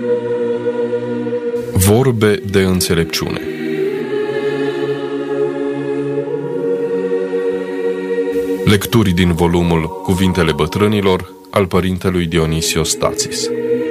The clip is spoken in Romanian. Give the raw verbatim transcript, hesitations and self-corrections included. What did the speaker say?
Vorbe de înțelepciune. Lecturi din volumul Cuvintele bătrânilor al părintelui Dionisiostațis.